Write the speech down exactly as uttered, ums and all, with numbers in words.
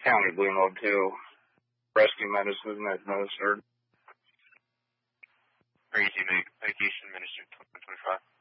County Blue Mode two rescue medicine administered. Emergency medication administered twenty twenty-five.